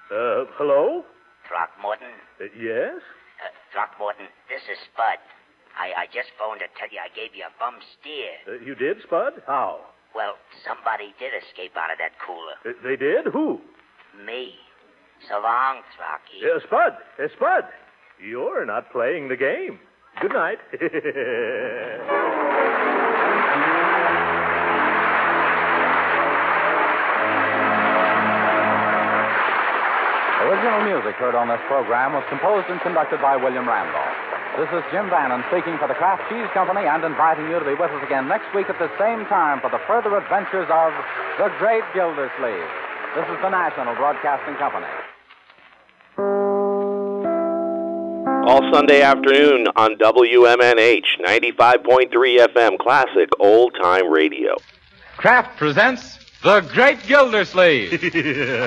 Hello? Throckmorton? Yes? Throckmorton, this is Spud. I just phoned to tell you I gave you a bum steer. You did, Spud? How? Well, somebody did escape out of that cooler. They did? Who? Me. So long, Throcky. Spud, you're not playing the game. Good night. Original music heard on this program was composed and conducted by William Randolph. This is Jim Bannon speaking for the Kraft Cheese Company and inviting you to be with us again next week at the same time for the further adventures of The Great Gildersleeve. This is the National Broadcasting Company. All Sunday afternoon on WMNH 95.3 FM Classic Old Time Radio. Kraft presents The Great Gildersleeve.